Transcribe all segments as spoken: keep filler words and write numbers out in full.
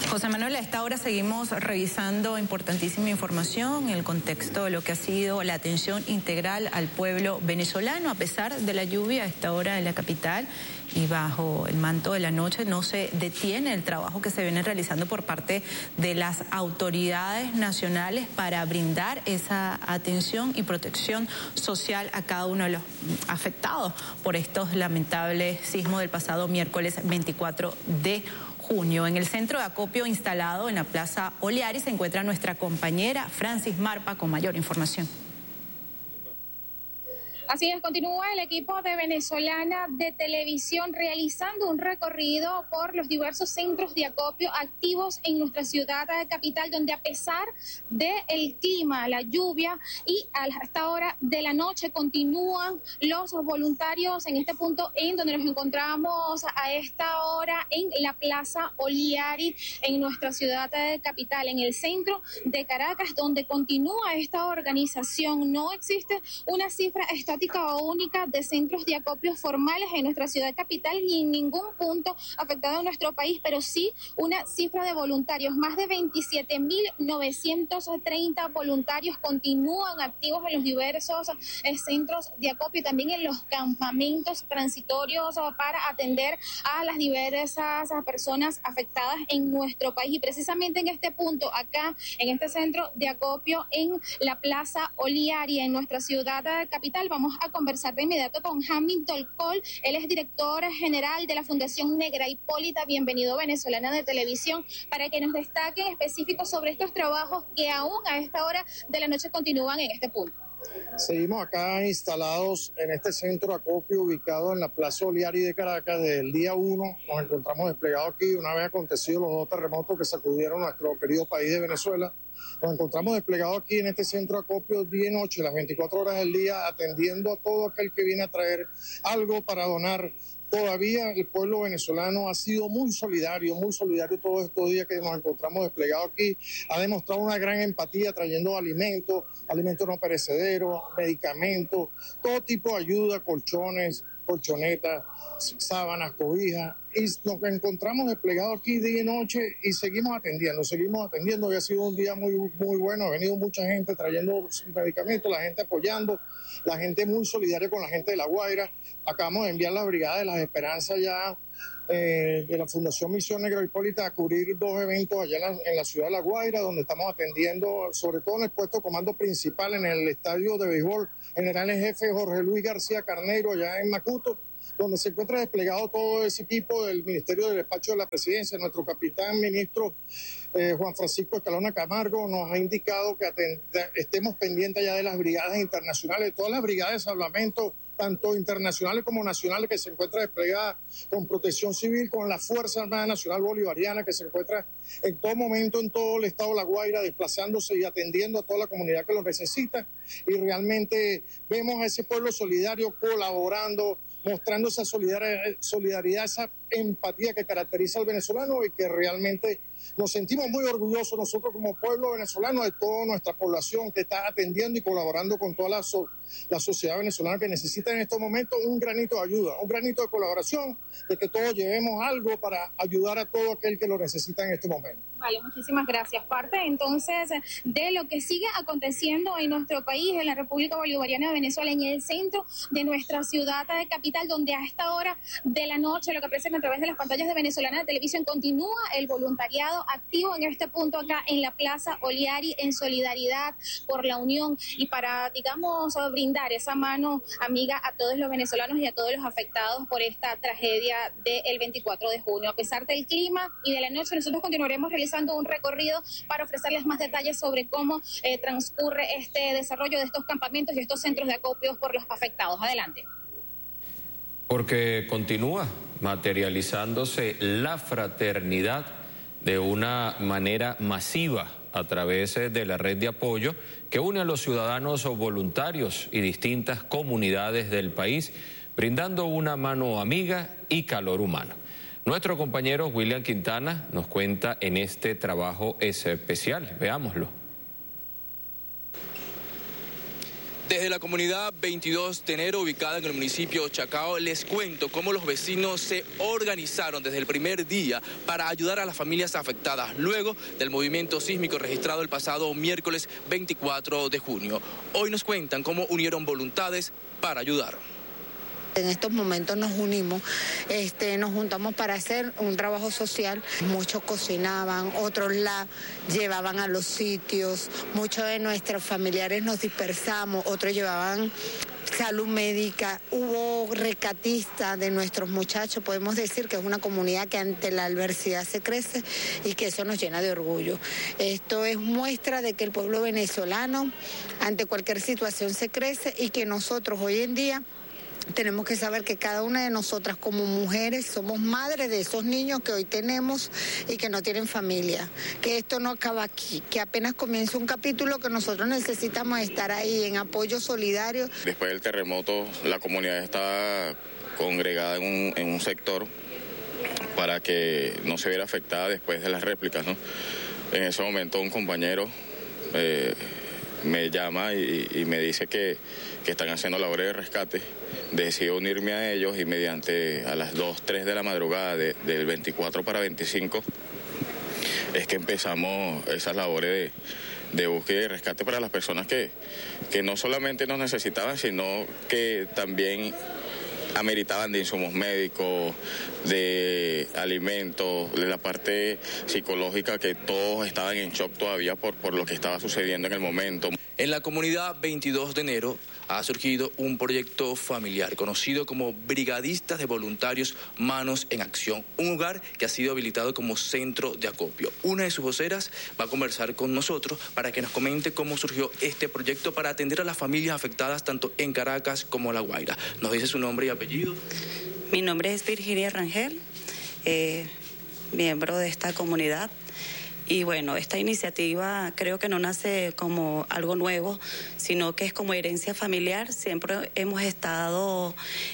José Manuel, a esta hora seguimos revisando importantísima información en el contexto de lo que ha sido la atención integral al pueblo venezolano. A pesar de la lluvia a esta hora en la capital y bajo el manto de la noche, no se detiene el trabajo que se viene realizando por parte de las autoridades nacionales para brindar esa atención y protección social a cada uno de los afectados por estos lamentables sismos del pasado miércoles veinticuatro de junio. En el centro de acopio instalado en la Plaza Oliari se encuentra nuestra compañera Francis Marpa con mayor información. Así es, continúa el equipo de Venezolana de Televisión realizando un recorrido por los diversos centros de acopio activos en nuestra ciudad capital, donde a pesar del clima, la lluvia y a esta hora de la noche continúan los voluntarios en este punto en donde nos encontramos a esta hora en la Plaza Oliari en nuestra ciudad capital, en el centro de Caracas, donde continúa esta organización. No existe una cifra estatal o única de centros de acopio formales en nuestra ciudad capital ni en ningún punto afectado en nuestro país, pero sí una cifra de voluntarios. Más de veintisiete mil novecientos treinta voluntarios continúan activos en los diversos eh, centros de acopio y también en los campamentos transitorios eh, para atender a las diversas eh, personas afectadas en nuestro país. Y precisamente en este punto, acá en este centro de acopio en la Plaza Oliari en nuestra ciudad eh, capital, vamos a conversar de inmediato con Hamilton Cole. Él es director general de la Fundación Negra Hipólita. Bienvenido, Venezolana de Televisión, para que nos destaque en específico sobre estos trabajos que aún a esta hora de la noche continúan en este punto. Seguimos acá instalados en este centro de acopio ubicado en la Plaza Oliari de Caracas. Desde el día uno nos encontramos desplegados aquí una vez acontecido los dos terremotos que sacudieron nuestro querido país de Venezuela. Nos encontramos desplegados aquí en este centro de acopio día y noche, las veinticuatro horas del día, atendiendo a todo aquel que viene a traer algo para donar. Todavía el pueblo venezolano ha sido muy solidario, muy solidario todos estos días que nos encontramos desplegados aquí. Ha demostrado una gran empatía trayendo alimentos, alimentos no perecederos, medicamentos, todo tipo de ayuda, colchones, colchonetas, sábanas, cobijas. Y nos encontramos desplegados aquí día y noche y seguimos atendiendo, seguimos atendiendo. Hoy ha sido un día muy, muy bueno, ha venido mucha gente trayendo medicamentos, la gente apoyando, la gente muy solidaria con la gente de La Guaira. Acabamos de enviar la Brigada de las Esperanzas ya eh, de la Fundación Misión Negra Hipólita a cubrir dos eventos allá en la, en la ciudad de La Guaira, donde estamos atendiendo, sobre todo en el puesto de comando principal, en el estadio de béisbol General en Jefe Jorge Luis García Carneiro, allá en Macuto, donde se encuentra desplegado todo ese equipo del Ministerio del Despacho de la Presidencia. Nuestro capitán ministro eh, Juan Francisco Escalona Camargo nos ha indicado que estemos pendientes ya de las brigadas internacionales, de todas las brigadas de salvamento, tanto internacionales como nacionales, que se encuentra desplegada con Protección Civil, con la Fuerza Armada Nacional Bolivariana, que se encuentra en todo momento en todo el estado de La Guaira, desplazándose y atendiendo a toda la comunidad que lo necesita. Y realmente vemos a ese pueblo solidario colaborando, mostrando esa solidaridad, esa empatía que caracteriza al venezolano y que realmente nos sentimos muy orgullosos nosotros como pueblo venezolano de toda nuestra población que está atendiendo y colaborando con toda la, so, la sociedad venezolana que necesita en estos momentos un granito de ayuda, un granito de colaboración, de que todos llevemos algo para ayudar a todo aquel que lo necesita en este momento. Vale, muchísimas gracias. Parte entonces de lo que sigue aconteciendo en nuestro país, en la República Bolivariana de Venezuela, en el centro de nuestra ciudad capital, donde a esta hora de la noche, lo que aparece a través de las pantallas de Venezolana de Televisión, continúa el voluntariado activo en este punto acá en la Plaza Oliari, en solidaridad por la unión y para, digamos, brindar esa mano amiga a todos los venezolanos y a todos los afectados por esta tragedia del veinticuatro de junio. A pesar del clima y de la noche, nosotros continuaremos realizando un recorrido para ofrecerles más detalles sobre cómo eh, transcurre este desarrollo de estos campamentos y estos centros de acopios por los afectados. Adelante. Porque continúa materializándose la fraternidad de una manera masiva a través de la red de apoyo que une a los ciudadanos voluntarios y distintas comunidades del país, brindando una mano amiga y calor humano. Nuestro compañero William Quintana nos cuenta en este trabajo especial. Veámoslo. Desde la comunidad veintidós de enero, ubicada en el municipio de Chacao, les cuento cómo los vecinos se organizaron desde el primer día para ayudar a las familias afectadas luego del movimiento sísmico registrado el pasado miércoles veinticuatro de junio. Hoy nos cuentan cómo unieron voluntades para ayudar. En estos momentos nos unimos, este, nos juntamos para hacer un trabajo social. Muchos cocinaban, otros la llevaban a los sitios, muchos de nuestros familiares nos dispersamos, otros llevaban salud médica, hubo rescatistas de nuestros muchachos. Podemos decir que es una comunidad que ante la adversidad se crece y que eso nos llena de orgullo. Esto es muestra de que el pueblo venezolano ante cualquier situación se crece y que nosotros hoy en día tenemos que saber que cada una de nosotras como mujeres somos madres de esos niños que hoy tenemos y que no tienen familia, que esto no acaba aquí, que apenas comienza un capítulo, que nosotros necesitamos estar ahí en apoyo solidario. Después del terremoto, la comunidad está congregada en un, en un sector para que no se viera afectada después de las réplicas, ¿no? En ese momento un compañero eh, me llama y, y me dice que, que están haciendo labores de rescate. Decidí unirme a ellos y mediante a las dos, tres de la madrugada de, del veinticuatro para veinticinco es que empezamos esas labores de, de búsqueda y rescate para las personas que, que no solamente nos necesitaban, sino que también ameritaban de insumos médicos, de alimentos, de la parte psicológica, que todos estaban en shock todavía por, por lo que estaba sucediendo en el momento. En la comunidad veintidós de enero ha surgido un proyecto familiar conocido como Brigadistas de Voluntarios Manos en Acción, un hogar que ha sido habilitado como centro de acopio. Una de sus voceras va a conversar con nosotros para que nos comente cómo surgió este proyecto para atender a las familias afectadas tanto en Caracas como en La Guaira. Nos dice su nombre y apellido. Mi nombre es Virginia Rangel, eh, miembro de esta comunidad. Y bueno, esta iniciativa creo que no nace como algo nuevo, sino que es como herencia familiar. Siempre hemos estado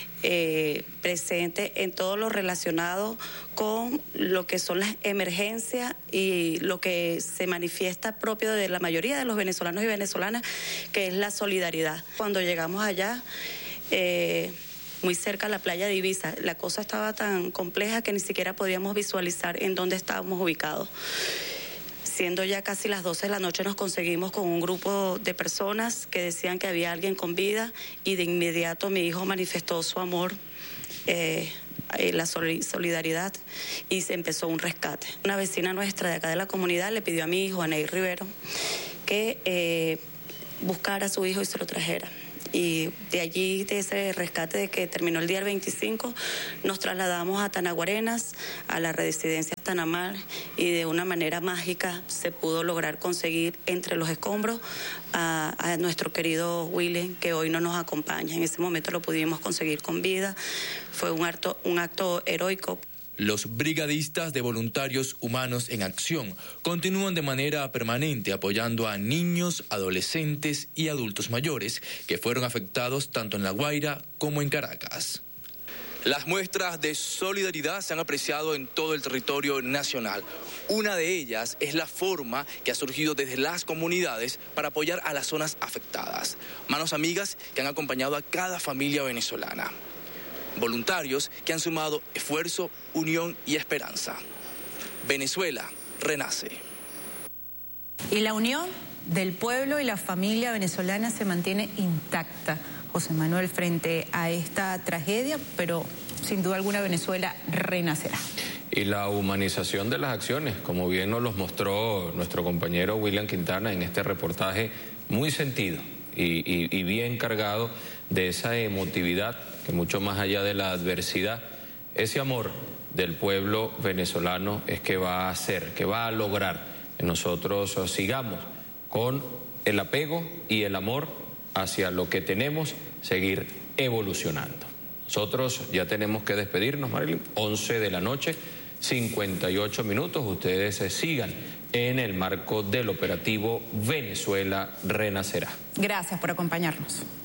eh, presentes en todo lo relacionado con lo que son las emergencias y lo que se manifiesta propio de la mayoría de los venezolanos y venezolanas, que es la solidaridad. Cuando llegamos allá, eh, muy cerca a la playa de Ibiza, la cosa estaba tan compleja que ni siquiera podíamos visualizar en dónde estábamos ubicados. Siendo ya casi las doce de la noche, nos conseguimos con un grupo de personas que decían que había alguien con vida y de inmediato mi hijo manifestó su amor, eh, la solidaridad, y se empezó un rescate. Una vecina nuestra de acá de la comunidad le pidió a mi hijo, Anaí Rivero, que eh, buscara a su hijo y se lo trajera. Y de allí, de ese rescate de que terminó el día veinticinco, nos trasladamos a Tanaguarenas, a la residencia Tanamar, y de una manera mágica se pudo lograr conseguir entre los escombros a, a nuestro querido William, que hoy no nos acompaña. En ese momento lo pudimos conseguir con vida. Fue un acto, un acto heroico. Los brigadistas de voluntarios humanos en acción continúan de manera permanente apoyando a niños, adolescentes y adultos mayores que fueron afectados tanto en La Guaira como en Caracas. Las muestras de solidaridad se han apreciado en todo el territorio nacional. Una de ellas es la forma que ha surgido desde las comunidades para apoyar a las zonas afectadas. Manos amigas que han acompañado a cada familia venezolana. Voluntarios que han sumado esfuerzo, unión y esperanza. Venezuela renace. Y la unión del pueblo y la familia venezolana se mantiene intacta, José Manuel, frente a esta tragedia, pero sin duda alguna Venezuela renacerá. Y la humanización de las acciones, como bien nos los mostró nuestro compañero William Quintana en este reportaje, muy sentido y, y, y bien cargado de esa emotividad que mucho más allá de la adversidad, ese amor del pueblo venezolano es que va a hacer, que va a lograr que nosotros sigamos con el apego y el amor hacia lo que tenemos, seguir evolucionando. Nosotros ya tenemos que despedirnos, Marilyn, once de la noche, cincuenta y ocho minutos, ustedes se sigan en el marco del operativo Venezuela Renacerá. Gracias por acompañarnos.